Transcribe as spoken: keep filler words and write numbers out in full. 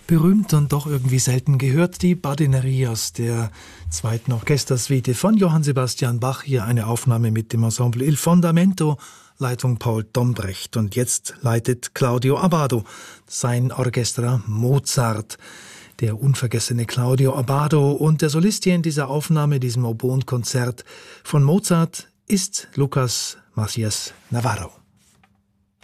Berühmt und doch irgendwie selten gehört, die Badinerie aus der zweiten Orchestersuite von Johann Sebastian Bach. Hier eine Aufnahme mit dem Ensemble Il Fondamento, Leitung Paul Dombrecht. Und jetzt leitet Claudio Abbado sein Orchestra Mozart. Der unvergessene Claudio Abbado, und der Solist hier in dieser Aufnahme, diesem Oboenkonzert von Mozart, ist Lucas Macias Navarro.